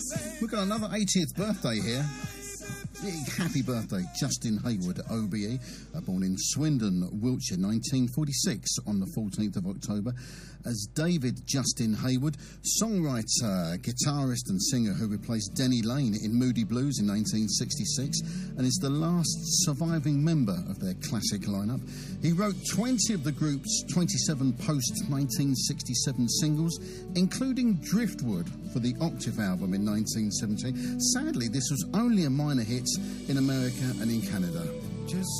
We've got another 80th birthday here. Happy birthday, Justin Hayward, OBE, born in Swindon, Wiltshire, 1946, on the 14th of October. As David Justin Hayward, songwriter, guitarist and singer who replaced Denny Lane in Moody Blues in 1966 and is the last surviving member of their classic lineup. He wrote 20 of the group's 27 post-1967 singles, including Driftwood for the Octave album in 1970. Sadly, this was only a minor hit in America and in Canada. Just